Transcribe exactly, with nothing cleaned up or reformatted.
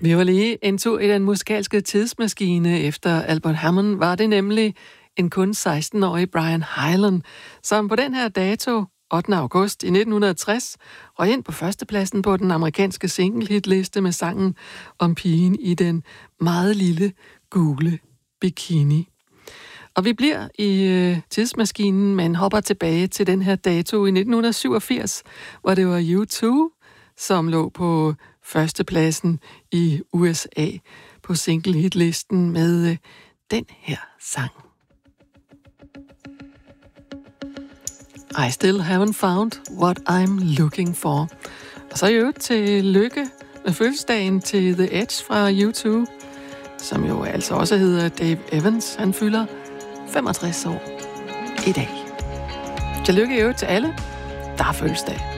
Vi var lige en tur i den musikalske tidsmaskine. Efter Albert Hammond var det nemlig en kun seksten-årig Brian Hyland, som på den her dato, ottende august i nitten tres, røg ind på førstepladsen på den amerikanske singlehitliste med sangen om pigen i den meget lille gule bikini. Og vi bliver i øh, tidsmaskinen, men hopper tilbage til den her dato i nitten syvogfirs, hvor det var U to, som lå på førstepladsen i U S A på singlehitlisten med øh, den her sang. I still haven't found what I'm looking for. Og så i øvrigt til lykke med fødselsdagen til The Edge fra U to, som jo altså også hedder Dave Evans. Han fylder femogtres år i dag. Tillykke i øvrigt til alle, der har fødselsdag.